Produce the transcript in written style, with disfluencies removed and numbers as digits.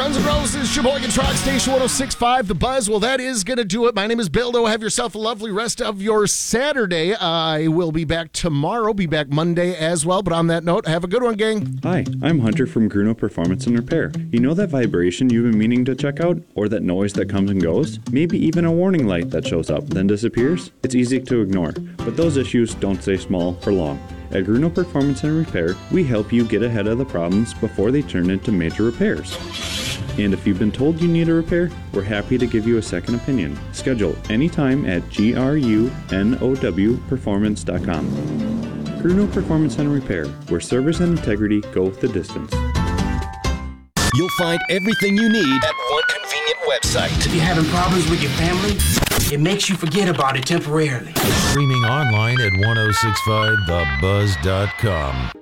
Guns N' Roses, Sheboygan Rock Station 106.5, The Buzz. Well, that is going to do it. My name is Bildo. Have yourself a lovely rest of your Saturday. I will be back tomorrow, be back Monday as well. But on that note, have a good one, gang. Hi, I'm Hunter from Gruno Performance and Repair. You know that vibration you've been meaning to check out? Or that noise that comes and goes? Maybe even a warning light that shows up, then disappears? It's easy to ignore, but those issues don't stay small for long. At Gruno Performance and Repair, we help you get ahead of the problems before they turn into major repairs. And if you've been told you need a repair, we're happy to give you a second opinion. Schedule anytime at grunowperformance.com. Gruno Performance and Repair, where service and integrity go the distance. You'll find everything you need at one convenient website. If you're having problems with your family, it makes you forget about it temporarily. Streaming online at 1065thebuzz.com.